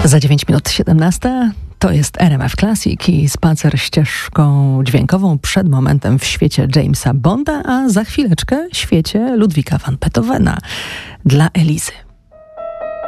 Za 9 minut 17 to jest RMF Classic i spacer ścieżką dźwiękową przed momentem w świecie Jamesa Bonda, a za chwileczkę w świecie Ludwika van Beethovena dla Elizy.